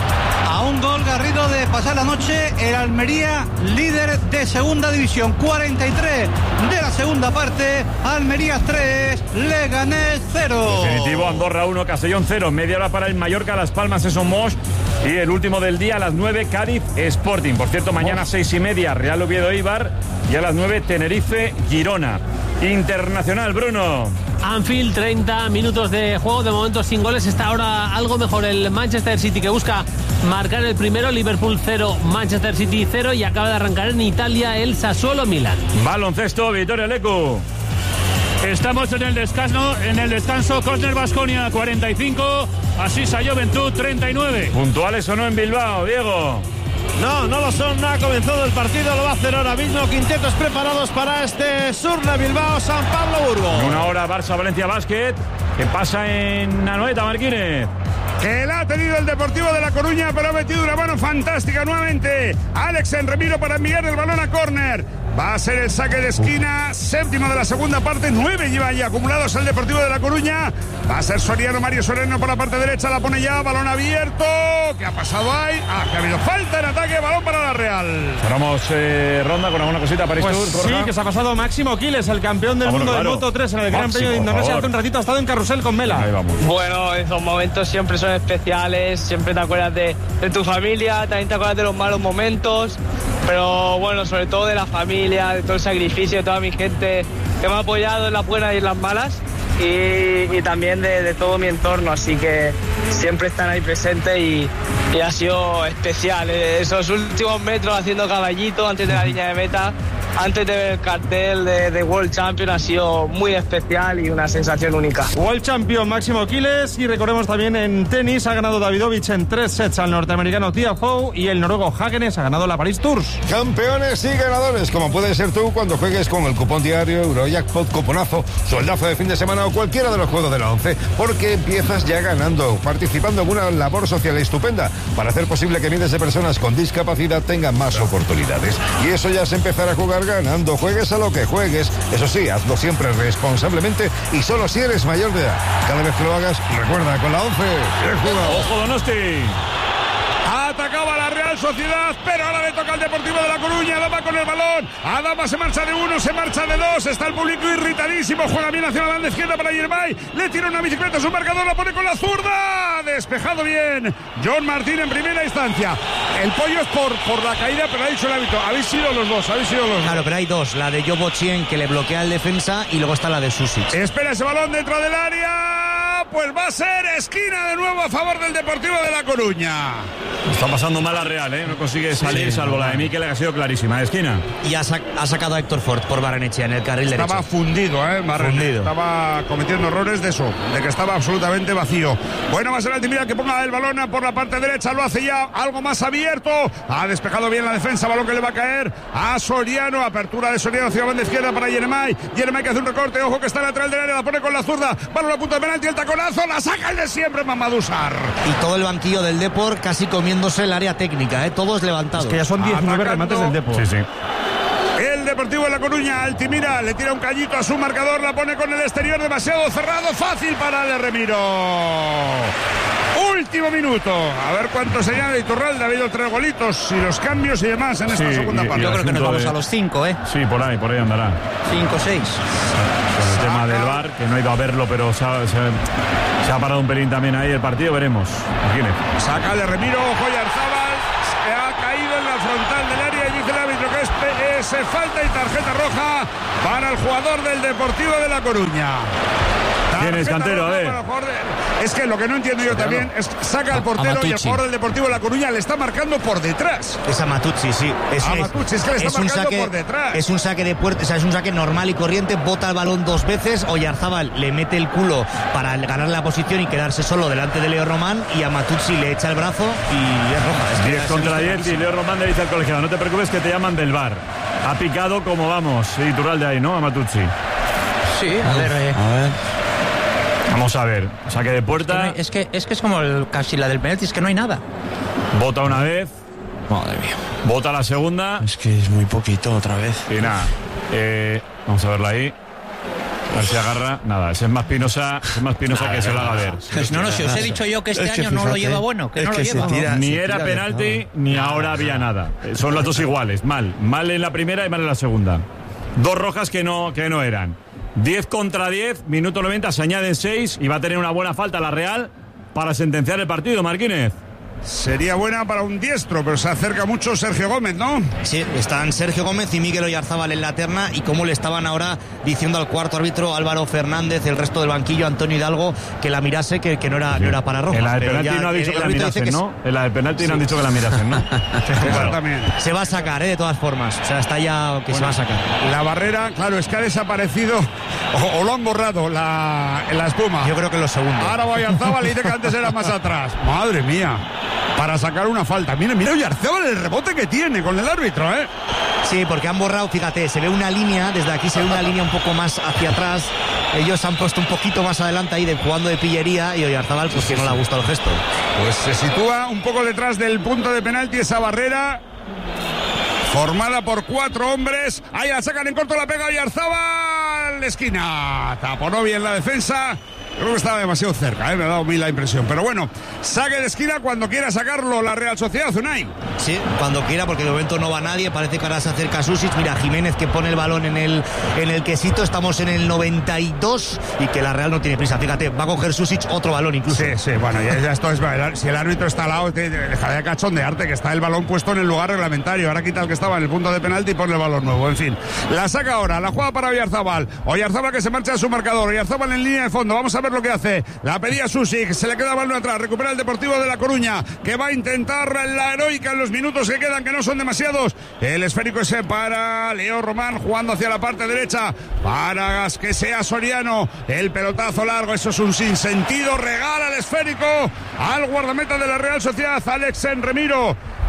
A un gol, Garrido, de pasar la noche, el Almería líder de segunda división. cuarenta y tres de la segunda parte, Almería tres, Leganés cero. Definitivo, Andorra uno, Castellón cero. Media hora para el Mallorca, Las Palmas, Son Moix. Y el último del día a las nueve, Cádiz Sporting. Por cierto, mañana seis y media, Real Oviedo Eibar. Y a las nueve, Tenerife Girona. Internacional, Bruno. Anfield, treinta minutos de juego, de momento sin goles. Está ahora algo mejor el Manchester City, que busca marcar el primero. Liverpool cero, Manchester City cero, y acaba de arrancar en Italia el Sassuolo Milan. Baloncesto, Vitoria Lecu. Estamos en el descanso, en el descanso, Córner Baskonia cuarenta y cinco, Asisa Juventud treinta y nueve. ¿Puntuales o no en Bilbao, Diego? No, no lo son, no ha comenzado el partido, lo va a hacer ahora mismo. Quintetos preparados para este Surna Bilbao, San Pablo Burgos. Una hora Barça Valencia Basket. ¿Qué pasa en Anoeta, Marquínez? Que la ha tenido el Deportivo de La Coruña, pero ha metido una mano fantástica nuevamente. Alex Enremiro para enviar el balón a córner. Va a ser el saque de esquina, séptimo de la segunda parte, nueve lleva ya acumulados el Deportivo de La Coruña. Va a ser Soriano, Mario Soriano por la parte derecha, la pone ya, balón abierto. ¿Qué ha pasado ahí? Ah, que ha habido falta en ataque, balón para la Real. Cerramos eh, ronda con alguna cosita para pues Tour, sí, que se ha pasado Máximo Quiles, el campeón del ah, bueno, mundo claro. del Moto tres en el Gran Premio de Indonesia. Hace un ratito ha estado en carrusel con Mela. Ahí vamos. Bueno, esos momentos siempre son especiales, siempre te acuerdas de, de tu familia, también te acuerdas de los malos momentos, pero bueno, sobre todo de la familia, de todo el sacrificio de toda mi gente que me ha apoyado en las buenas y en las malas, y, y también de, de todo mi entorno, así que siempre están ahí presentes, y, y ha sido especial esos últimos metros haciendo caballito antes de la línea de meta, antes de ver el cartel de, de World Champion. Ha sido muy especial y una sensación única. World Champion Máximo Quiles, y recordemos también en tenis ha ganado Davidovich en tres sets al norteamericano Tiafoe, y el noruego Hagenes ha ganado la Paris Tours. Campeones y ganadores, como puedes ser tú cuando juegues con el cupón diario, Eurojackpot, cuponazo, sueldazo de fin de semana o cualquiera de los juegos de la once, porque empiezas ya ganando, participando en una labor social estupenda para hacer posible que miles de personas con discapacidad tengan más oportunidades. Y eso ya es empezar a jugar acabar ganando, juegues a lo que juegues. Eso sí, hazlo siempre responsablemente y solo si eres mayor de edad. Cada vez que lo hagas, recuerda, con la once, bien jugado. ¡Ojo, Donosti! Atacaba la Real Sociedad, pero ahora le toca al Deportivo de La Coruña. Adama con el balón. Adama se marcha de uno, se marcha de dos. Está el público irritadísimo. Juega bien hacia la banda izquierda para Yermay. Le tira una bicicleta a su marcador, la pone con la zurda. Despejado bien. John Martín en primera instancia. El pollo es por, por la caída, pero ha dicho el hábito. Habéis sido los dos, habéis sido los dos. Claro, pero hay dos. La de Jobochien, que le bloquea el defensa, y luego está la de Susic. Espera ese balón dentro del área. Pues va a ser esquina de nuevo a favor del Deportivo de La Coruña. Está pasando mal la Real, ¿eh? No consigue salir, sí, salvo la de Mikel, que ha sido clarísima. De esquina. Y ha, sac- ha sacado a Héctor Ford por Barrenechea en el carril derecho. Estaba fundido, ¿eh? Barrenechea. Estaba cometiendo errores de eso, de que estaba absolutamente vacío. Bueno, va a ser Altimira que ponga el balón por la parte derecha. Lo hace ya algo más abierto. Ha despejado bien la defensa. Balón que le va a caer a Soriano. Apertura de Soriano hacia la banda izquierda para Yeremay. Yeremay que hace un recorte. Ojo que está lateral del área. La pone con la zurda. Balón a punto de penalti. El taconazo. La saca el de siempre, Mamadou Sarr. Y todo el banquillo del Depor casi comiéndose el área técnica, ¿eh? Todos levantados. Es que ya son diecinueve remates del Depor. Sí, sí. El Deportivo de La Coruña, Altimira, le tira un cañito a su marcador, la pone con el exterior demasiado cerrado, fácil para Ale Remiro. Último minuto, a ver cuánto se añade Iturralde, ha habido tres golitos y los cambios y demás en esta Sí, segunda y- y parte. el Yo creo que nos vamos de- a los cinco, ¿eh? Sí, por ahí, por ahí andará. Cinco, seis. Con el tema del V A R, que no ha ido a verlo, pero se ha, se ha- se ha parado un pelín también ahí el partido, veremos. Martínez. Saca Ale Remiro, Joyarzábal, se ha caído en la frontal del área y dice el árbitro que es, P S, falta y tarjeta roja para el jugador del Deportivo de La Coruña. ¿Quién es, Cantero? A ver. Es que lo que no entiendo yo también es que saca al portero y el jugador del Deportivo de La Coruña le está marcando por detrás. Es a Matucci, sí. Es, A Matucci, es que le está un marcando saque, por detrás. Es un saque de puerta, o sea, es un saque normal y corriente, bota el balón dos veces, Oyarzábal le mete el culo para ganar la posición y quedarse solo delante de Leo Román, y a Matucci le echa el brazo y es roja. Es que diez ya contra se ha diez visto y Leo Román le dice al colegiado, no te preocupes que te llaman del V A R. Ha picado como vamos, Iturralde ahí, ¿no? A Matucci. Sí, a ver. eh, A ver. Vamos a ver, saque de que no puerta, hay- es, que, es que es como el- casi la del penalti, es que no hay nada. bota una vez, Madre mía. bota la segunda Es que es muy poquito otra vez. y nada. Eh, vamos a verla ahí. A ver si agarra. Nada, ese es más pinosa, ese es más pinosa que se lo haga ver. Pues no, no, si os he dicho yo que este Es que año no lo fíjate, lleva bueno, que es no lo que se lleva. tira- Ni se era tira de- penalti, no. ni ahora había nada. Eh, Son las dos iguales, mal. Mal en la primera y mal en la segunda. Dos rojas que no, que no eran. diez contra diez, minuto noventa, se añaden seis y va a tener una buena falta la Real para sentenciar el partido, Marquínez. Sería buena para un diestro, pero se acerca mucho Sergio Gómez, ¿no? Sí, están Sergio Gómez y Miguel Oyarzábal en la terna, y como le estaban ahora diciendo al cuarto árbitro Álvaro Fernández, el resto del banquillo, Antonio Hidalgo, que la mirase, que, que no era no era para roja. En la del pero penalti ya no ha dicho el que la árbitro dice mirasen, que ¿no? En la del penalti no han dicho que la mirasen, ¿no? Exactamente. se va a sacar, ¿eh? De todas formas. O sea, está ya que se va a sacar. La barrera, claro, es que ha desaparecido o, o lo han borrado la, la espuma. Yo creo que lo segundo. Ahora Oyarzábal le dice que antes era más atrás. Madre mía. Para sacar una falta. Mira, mira Oyarzábal el rebote que tiene con el árbitro, ¿eh? Sí, porque han borrado, fíjate, se ve una línea, desde aquí se ve una línea un poco más hacia atrás. Ellos han puesto un poquito más adelante ahí de, jugando de pillería, y Oyarzábal pues que no le ha gustado el gesto. Pues se sitúa un poco detrás del punto de penalti esa barrera. Formada por cuatro hombres. Ahí la sacan en corto, la pega Oyarzábal. Esquina. Taponó bien la defensa. Creo que estaba demasiado cerca, ¿eh? Me ha dado a mí la impresión. Pero bueno, saque de esquina cuando quiera sacarlo la Real Sociedad, Unai. Sí, cuando quiera, porque de momento no va nadie. Parece que ahora se acerca Susic. Mira, Jiménez que pone el balón en el, en el quesito. Estamos en el noventa y dos y que la Real no tiene prisa. Fíjate, va a coger Susic otro balón incluso. Sí, sí, bueno, ya, ya esto es. Si el árbitro está al lado, te, te dejará de cachondearte, que está el balón puesto en el lugar reglamentario. Ahora quita el que estaba en el punto de penalti y pone el balón nuevo. En fin, la saca ahora, la juega para Oyarzábal. Oyarzábal que se marcha a su marcador. Oyarzábal en línea de fondo. Vamos a ver lo que hace. La pedía Susic, se le queda el balón atrás. Recupera el Deportivo de La Coruña, que va a intentar la heroica en los minutos que quedan, que no son demasiados. El esférico ese para Leo Román, jugando hacia la parte derecha. Para que sea Soriano. El pelotazo largo, eso es un sinsentido. Regala el esférico al guardameta de la Real Sociedad, Alex Remiro.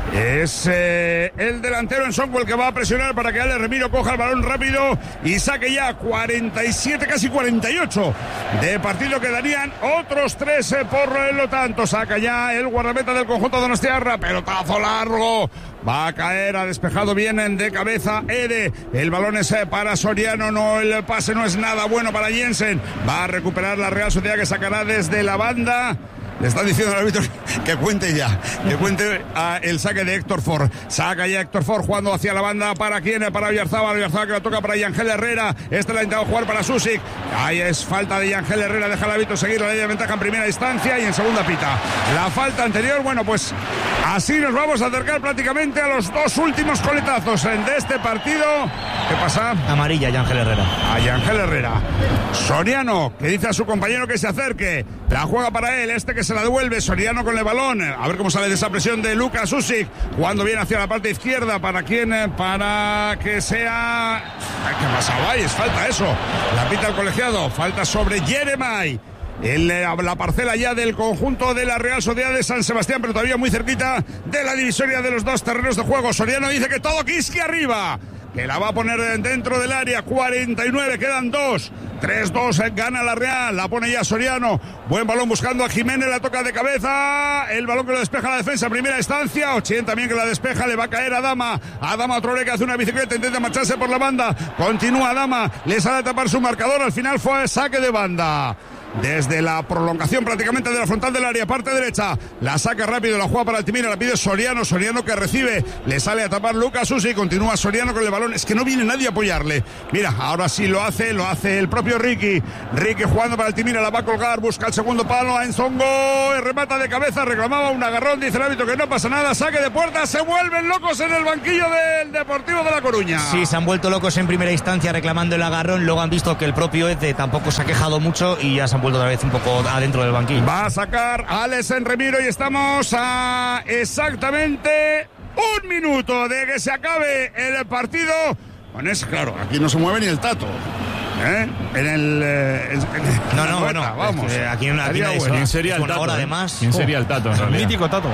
Es eh, el delantero Nsongo el que va a presionar para que Ale Remiro coja el balón rápido y saque ya cuarenta y siete, casi cuarenta y ocho de partido. Quedarían otros tres eh, por lo tanto. Saca ya el guardameta del conjunto donostiarra, pelotazo largo. Va a caer, ha despejado bien de cabeza Ede. El balón es para Soriano, no, el pase no es nada bueno para Jensen. Va a recuperar la Real Sociedad, que sacará desde la banda. Le están diciendo al árbitro que cuente ya, que cuente a el saque de Héctor Ford. Saca ya Héctor Ford jugando hacia la banda. ¿Para quién? Para Oyarzábal. Oyarzábal que la toca para Yangel Herrera. Este la ha intentado jugar para Susic. Ahí es falta de Yangel Herrera. Deja el árbitro seguir la ley de ventaja en primera instancia y en segunda pita. La falta anterior, bueno, pues así nos vamos a acercar prácticamente a los dos últimos coletazos de este partido. ¿Qué pasa? Amarilla, Yangel Herrera. A Yangel Herrera. Soriano, que dice a su compañero que se acerque. La juega para él, este que se la devuelve. Soriano con el balón. A ver cómo sale de esa presión de Lucas Susic. Cuando viene hacia la parte izquierda. ¿Para quién? Para que sea... Ay, ¿qué pasaba ahí? Es falta eso. La pita el colegiado. Falta sobre Jeremai. En la parcela ya del conjunto de la Real Sociedad de San Sebastián, pero todavía muy cerquita de la divisoria de los dos terrenos de juego. Soriano dice que todo Kiski arriba, que la va a poner dentro del área. Cuarenta y nueve, quedan dos. tres dos, gana la Real, la pone ya Soriano. Buen balón buscando a Jiménez, la toca de cabeza. El balón que lo despeja la defensa, primera instancia. ochenta también que la despeja, le va a caer a Dama. A Dama Traoré, que hace una bicicleta, intenta marcharse por la banda. Continúa Dama, le sale a tapar su marcador. Al final fue saque de banda. Desde la prolongación prácticamente de la frontal del área, parte derecha, la saca rápido, la juega para Altimira, la pide Soriano, Soriano que recibe, le sale a tapar Lucas Susi, continúa Soriano con el balón, es que no viene nadie a apoyarle. Mira, ahora sí lo hace, lo hace el propio Ricky, Ricky jugando para Altimira, la va a colgar, busca el segundo palo, a Nsongo, remata de cabeza, reclamaba un agarrón, dice el árbitro que no pasa nada, saque de puerta, se vuelven locos en el banquillo del Deportivo de La Coruña. Sí, se han vuelto locos en primera instancia reclamando el agarrón, luego han visto que el propio Eze tampoco se ha quejado mucho y ya se han vuelto otra vez un poco adentro del banquillo. Va a sacar a Alex Remiro y estamos a exactamente un minuto de que se acabe el partido. Bueno, es claro, aquí no se mueve ni el Tato. ¿Eh? En el, eh, en, en no, no, bueno, vamos. Es que aquí una, aquí bueno. ¿Quién sería el Tato? Hora de más. ¿Quién sería el Tato en realidad? Mítico Tato.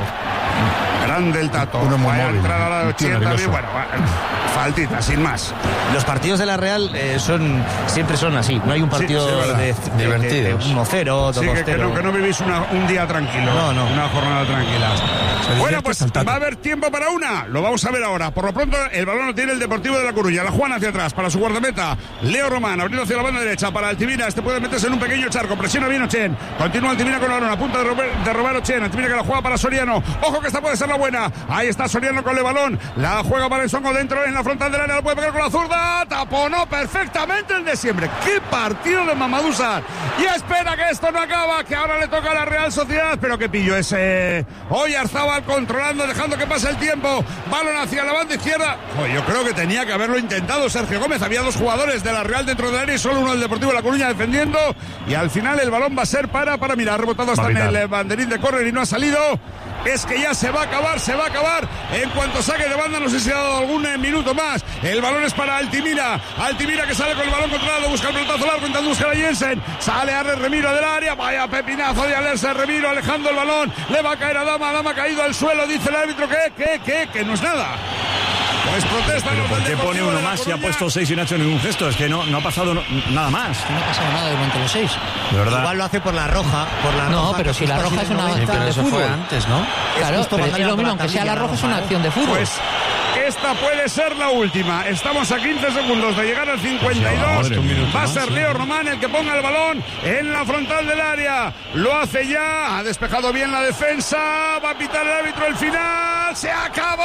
Grande el Tato. Uno muy va a móvil, entrar a la ochenta. Bien, bueno, faltita, sin más. Los partidos de la Real eh, son siempre son así. No hay un partido sí, sí, de, de, de, de uno cero, sí, que, que, no, que no vivís una, un día tranquilo. No, no. Una jornada tranquila. Bueno, pues va a haber tiempo para una. Lo vamos a ver ahora. Por lo pronto, el balón lo tiene el Deportivo de La Coruña. La juegan hacia atrás para su guardameta, Leo Román, abriendo hacia la banda derecha para Altimira. Este puede meterse en un pequeño charco. Presiona bien Ochen. Continúa Altimira con la balón. A punto de robar, de robar Ochen. Altimira que la juega para Soriano. Ojo que esta puede ser la buena. Ahí está Soriano con el balón. La juega para Nsongo dentro en la frontal del área. La puede pegar con la zurda. Taponó perfectamente el de siempre. ¡Qué partido de Mamadou Sarr! Y espera que esto no acaba, que ahora le toca a la Real Sociedad. Pero que pillo ese. Oyarzábal controlando, dejando que pase el tiempo. Balón hacia la banda izquierda. Joder, yo creo que tenía que haberlo intentado Sergio Gómez. Había dos jugadores de la Real dentro del área y solo uno del Deportivo de La Coruña defendiendo. Y al final el balón va a ser para, para mirar. Ha rebotado hasta en el banderín de córner y no ha salido. Es que ya se va a acabar, se va a acabar. En cuanto saque de banda, no sé si ha dado algún minuto más. El balón es para Altimira. Altimira que sale con el balón controlado, busca el pelotazo largo, intentando buscar a Jensen. Sale a Remiro del área. Vaya pepinazo de Alerce Remiro, alejando el balón. Le va a caer a Dama. Dama ha caído al suelo. Dice el árbitro que, que, que, que no es nada. Pues protesta. ¿Pero por qué pone uno más y ha puesto seis y no ha hecho ningún gesto? Es que no, no ha pasado no, nada más. No ha pasado nada durante los seis. De verdad. Igual lo hace por la roja. Por la no, roja, pero si la roja es una acción de fútbol. Antes, ¿no? Claro, pero es lo mismo, aunque sea la roja, es una acción de fútbol. Pues esta puede ser la última. Estamos a quince segundos de llegar al cincuenta y dos. Va a ser Leo Román el que ponga el balón en la frontal del área. Lo hace ya. Ha despejado bien la defensa. Va a pitar el árbitro el final. ¡Se acabó!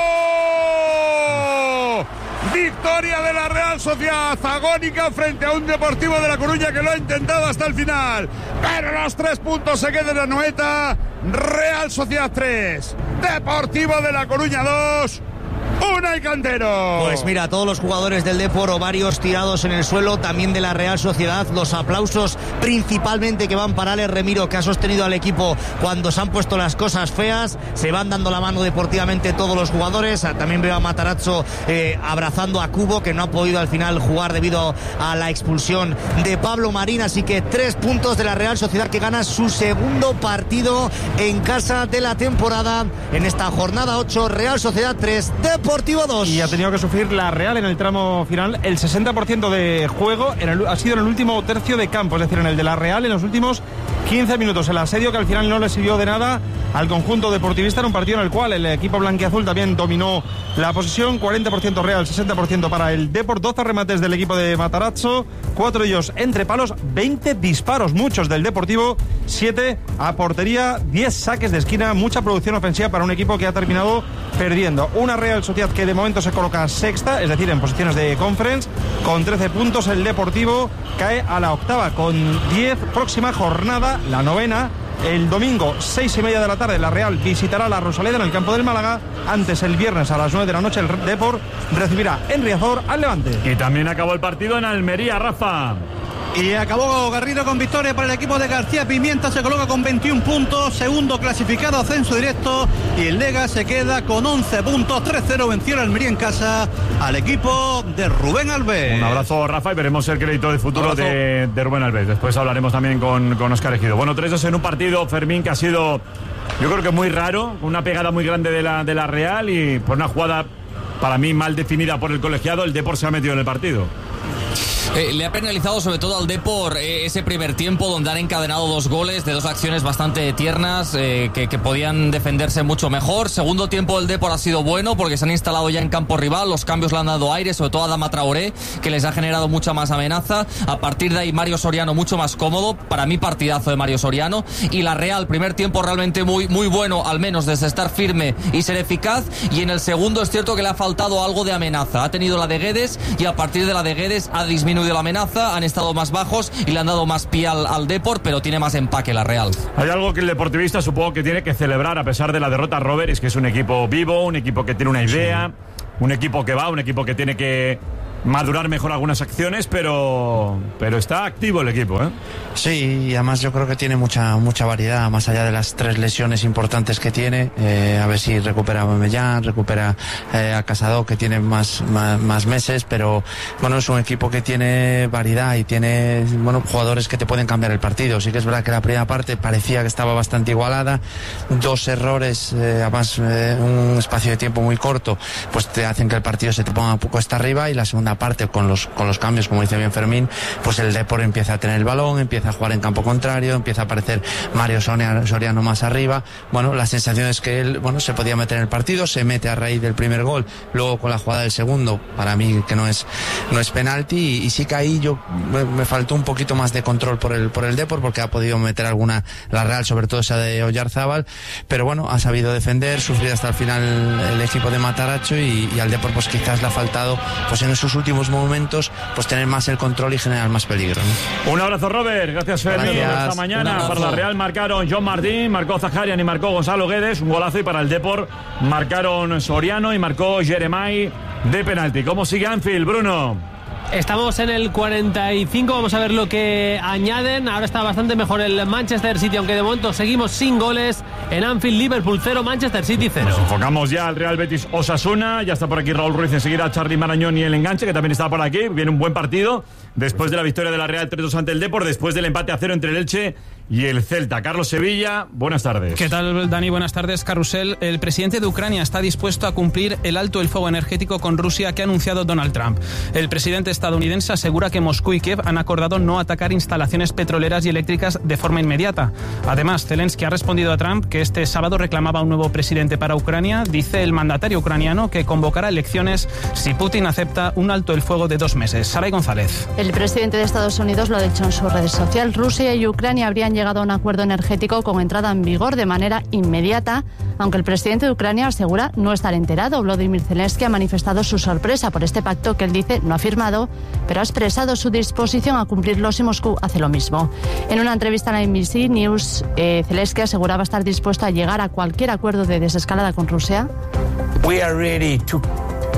Victoria de la Real Sociedad, agónica frente a un Deportivo de La Coruña que lo ha intentado hasta el final. Pero los tres puntos se quedan en la noeta. Real Sociedad tres, Deportivo de La Coruña dos. Unai Cantero. Pues mira, todos los jugadores del Depor o varios tirados en el suelo, también de la Real Sociedad, los aplausos principalmente que van para Alex Remiro, que ha sostenido al equipo cuando se han puesto las cosas feas, se van dando la mano deportivamente todos los jugadores. También veo a Matarazzo eh, abrazando a Cubo, que no ha podido al final jugar debido a la expulsión de Pablo Marín, así que tres puntos de la Real Sociedad, que gana su segundo partido en casa de la temporada en esta jornada ocho. Real Sociedad tres, Deportivo dos. Y ha tenido que sufrir la Real en el tramo final. El sesenta por ciento de juego en el, ha sido en el último tercio de campo, es decir, en el de la Real en los últimos quince minutos. El asedio que al final no le sirvió de nada al conjunto deportivista en un partido en el cual el equipo blanquiazul también dominó la posesión. Cuarenta por ciento Real, sesenta por ciento para el Depor. doce remates del equipo de Matarazzo, cuatro de ellos entre palos, veinte disparos, muchos del Deportivo, siete a portería, diez saques de esquina, mucha producción ofensiva para un equipo que ha terminado perdiendo. Una Real Sociedad que de momento se coloca sexta, es decir, en posiciones de conference, con trece puntos. El Deportivo cae a la octava con diez. Próxima jornada, la novena. El domingo, seis y media de la tarde, la Real visitará la Rosaleda en el campo del Málaga. Antes, el viernes a las nueve de la noche, el Depor recibirá en Riazor al Levante. Y también acabó el partido en Almería, Rafa. Y acabó Garrido con victoria para el equipo de García Pimienta, se coloca con veintiún puntos, segundo clasificado, ascenso directo, y el Lega se queda con once puntos. tres cero venció el Almería en casa al equipo de Rubén Alves. Un abrazo, Rafa, y veremos el crédito de futuro de, de Rubén Alves. Después hablaremos también con, con Óscar Ejido. Bueno, tres dos en un partido, Fermín, que ha sido, yo creo que muy raro, una pegada muy grande de la, de la Real, y por una jugada para mí mal definida por el colegiado, el Depor se ha metido en el partido. Eh, le ha penalizado sobre todo al Depor eh, ese primer tiempo donde han encadenado dos goles de dos acciones bastante tiernas eh, que, que podían defenderse mucho mejor. Segundo tiempo del Depor ha sido bueno porque se han instalado ya en campo rival, los cambios le han dado aire, sobre todo a Adama Traoré, que les ha generado mucha más amenaza. A partir de ahí Mario Soriano mucho más cómodo, para mí partidazo de Mario Soriano. Y la Real, primer tiempo realmente muy, muy bueno, al menos desde estar firme y ser eficaz, y en el segundo es cierto que le ha faltado algo de amenaza. Ha tenido la de Guedes y a partir de la de Guedes ha disminuido de la amenaza, han estado más bajos y le han dado más pie al, al Depor, pero tiene más empaque la Real. Hay algo que el deportivista supongo que tiene que celebrar a pesar de la derrota, Robert, es que es un equipo vivo, un equipo que tiene una idea, un equipo que va, un equipo que tiene que madurar mejor algunas acciones, pero pero está activo el equipo, ¿eh? Sí, y además yo creo que tiene mucha mucha variedad, más allá de las tres lesiones importantes que tiene. Eh, a ver si recupera a Memellán, recupera eh, a Casado, que tiene más, más, más meses, pero bueno, es un equipo que tiene variedad y tiene, bueno, jugadores que te pueden cambiar el partido. Sí que es verdad que la primera parte parecía que estaba bastante igualada, dos errores, eh, además eh, un espacio de tiempo muy corto, pues te hacen que el partido se te ponga un poco hasta arriba, y la segunda parte con los con los cambios, como dice bien Fermín, pues el Depor empieza a tener el balón, empieza a jugar en campo contrario, empieza a aparecer Mario Soriano más arriba. Bueno, la sensación es que él, bueno, se podía meter en el partido, se mete a raíz del primer gol, luego con la jugada del segundo, para mí que no es no es penalti, y, y sí que ahí yo me, me faltó un poquito más de control por el por el Depor, porque ha podido meter alguna, la Real, sobre todo esa de Oyarzábal, pero bueno, ha sabido defender, sufrir hasta el final el equipo de Matarazzo, y, y al Depor pues quizás le ha faltado, pues en esos últimos momentos, pues tener más el control y generar más peligro, ¿no? Un abrazo, Robert, gracias, Fermín. Esta mañana para la Real marcaron John Martín, marcó Zaharian y marcó Gonzalo Guedes, un golazo, y para el Depor marcaron Soriano y marcó Jeremai de penalti. ¿Cómo sigue Anfield, Bruno? Estamos en el cuarenta y cinco, vamos a ver lo que añaden. Ahora está bastante mejor el Manchester City, aunque de momento seguimos sin goles. En Anfield, Liverpool cero, Manchester City cero. Nos enfocamos ya al Real Betis Osasuna. Ya está por aquí Raúl Ruiz, enseguida Charly Marañón y el enganche, que también está por aquí. Viene un buen partido después de la victoria de la Real tres dos ante el Depor, después del empate a cero entre el Elche y el Celta. Carlos Sevilla, buenas tardes. ¿Qué tal, Dani? Buenas tardes, Carrusel. El presidente de Ucrania está dispuesto a cumplir el alto el fuego energético con Rusia que ha anunciado Donald Trump. El presidente estadounidense asegura que Moscú y Kiev han acordado no atacar instalaciones petroleras y eléctricas de forma inmediata. Además, Zelensky ha respondido a Trump que este sábado reclamaba un nuevo presidente para Ucrania. Dice el mandatario ucraniano que convocará elecciones si Putin acepta un alto el fuego de dos meses. Saray González. El presidente de Estados Unidos lo ha dicho en su red social. Rusia y Ucrania habrían llegado a un acuerdo energético con entrada en vigor de manera inmediata, aunque el presidente de Ucrania asegura no estar enterado. Volodymyr Zelensky ha manifestado su sorpresa por este pacto que él dice no ha firmado, pero ha expresado su disposición a cumplirlo si Moscú hace lo mismo. En una entrevista a la N B C News, eh, Zelensky aseguraba estar dispuesto a llegar a cualquier acuerdo de desescalada con Rusia. We are ready to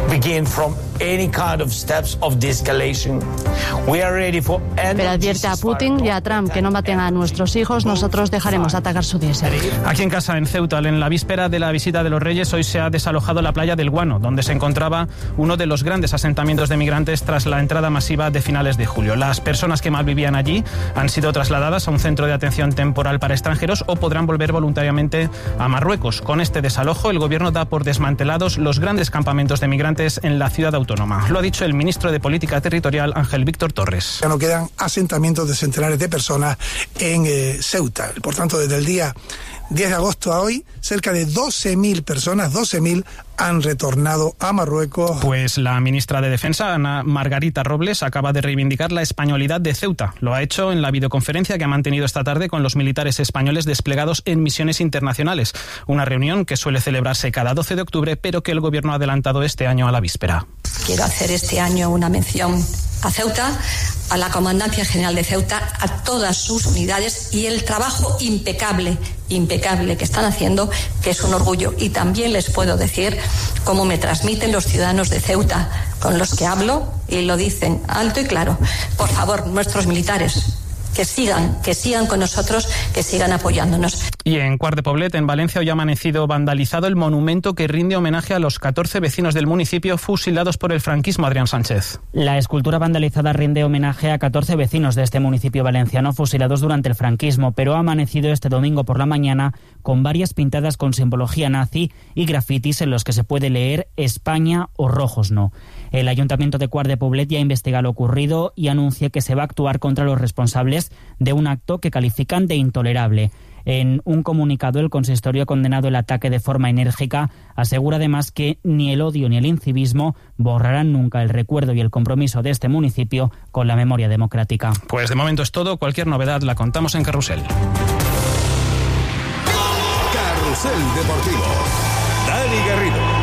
begin from any kind of steps of de-escalation. We are ready for end. Pero advierte a Putin y a Trump que no maten a nuestros hijos, nosotros dejaremos atacar su diésel. Aquí en casa, en Ceuta, en la víspera de la visita de los Reyes, hoy se ha desalojado la playa del Guano, donde se encontraba uno de los grandes asentamientos de migrantes tras la entrada masiva de finales de julio. Las personas que malvivían allí han sido trasladadas a un centro de atención temporal para extranjeros o podrán volver voluntariamente a Marruecos. Con este desalojo, el gobierno da por desmantelados los grandes campamentos de migrantes en la ciudad autónoma. Lo ha dicho el ministro de Política Territorial, Ángel Víctor Torres. Ya no quedan asentamientos de centenares de personas en eh, Ceuta. Por tanto, desde el día diez de agosto a hoy, cerca de doce mil personas, doce mil han retornado a Marruecos. Pues la ministra de Defensa, Ana Margarita Robles, acaba de reivindicar la españolidad de Ceuta. Lo ha hecho en la videoconferencia que ha mantenido esta tarde con los militares españoles desplegados en misiones internacionales. Una reunión que suele celebrarse cada doce de octubre, pero que el gobierno ha adelantado este año a la víspera. Quiero hacer este año una mención a Ceuta, a la Comandancia General de Ceuta, a todas sus unidades y el trabajo impecable, impecable que están haciendo, que es un orgullo. Y también les puedo decir cómo me transmiten los ciudadanos de Ceuta, con los que hablo, y lo dicen alto y claro. Por favor, nuestros militares, que sigan, que sigan con nosotros, que sigan apoyándonos. Y en Quart de Poblet, en Valencia, hoy ha amanecido vandalizado el monumento que rinde homenaje a los catorce vecinos del municipio fusilados por el franquismo. Adrián Sánchez. La escultura vandalizada rinde homenaje a catorce vecinos de este municipio valenciano fusilados durante el franquismo, pero ha amanecido este domingo por la mañana con varias pintadas con simbología nazi y grafitis en los que se puede leer España o rojos no. El Ayuntamiento de Quart de Poblet ya investiga lo ocurrido y anuncia que se va a actuar contra los responsables de un acto que califican de intolerable. En un comunicado, el consistorio ha condenado el ataque de forma enérgica. Asegura además que ni el odio ni el incivismo borrarán nunca el recuerdo y el compromiso de este municipio con la memoria democrática. Pues de momento es todo. Cualquier novedad la contamos en Carrusel. Carrusel Deportivo. Dani Garrido.